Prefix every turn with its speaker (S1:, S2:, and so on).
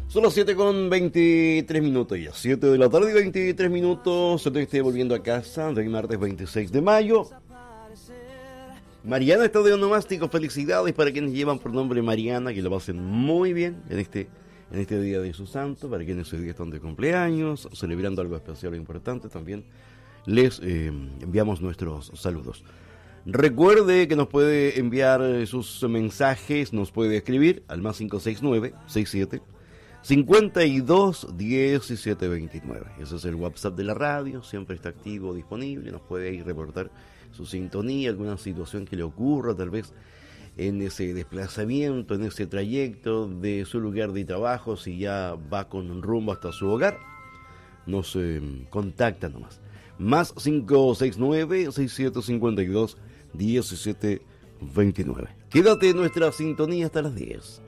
S1: Son las 7 con 23 minutos ya. 7 de la tarde y 23 minutos. Estoy volviendo a casa de martes 26 de mayo. Mariana está de onomástico. Felicidades para quienes llevan por nombre Mariana, que lo pasen muy bien en este día de su santo. Para quienes hoy día están de cumpleaños, celebrando algo especial e importante, también les enviamos nuestros saludos. Recuerde que nos puede enviar sus mensajes, nos puede escribir al más 569 67 52 17 29. Ese es el WhatsApp de la radio, siempre está activo, disponible. Nos puede ir reportar su sintonía, alguna situación que le ocurra, tal vez en ese desplazamiento, en ese trayecto de su lugar de trabajo, si ya va con rumbo hasta su hogar. Nos contacta nomás. Más 569 67 52 17 29. Quédate en nuestra sintonía hasta las 10.